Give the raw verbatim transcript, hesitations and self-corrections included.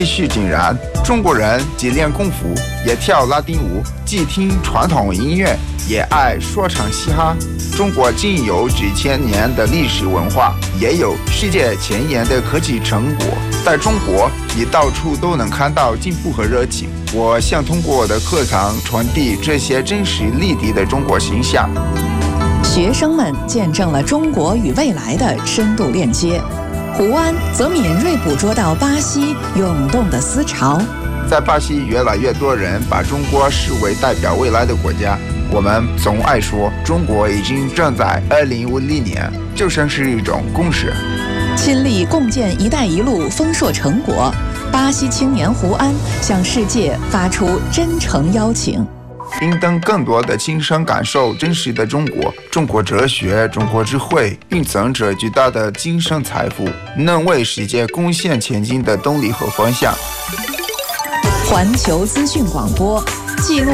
序井然，中国人既练功夫，也跳拉丁舞，既听传统音乐，也爱说唱嘻哈。中国仅有几千年的历史文化，也有世界前沿的科技成果。在中国，你到处都能看到进步和热情。我想通过我的课堂传递这些真实立体的中国形象。 学生们见证了中国与未来的深度链接。胡安则敏锐捕捉到巴西涌动的思潮。 在巴西，越来越多人把中国视为代表未来的国家。我们总爱说中国已经站在二零五零年，就像是一种共识。 亲历共建“一带一路”丰硕成果，巴西青年胡安向世界发出真诚邀请。 应当更多的亲身感受真实的中国，中国哲学、中国智慧蕴藏着巨大的精神财富，能为世界贡献前进的动力和方向。 环球资讯广播，记录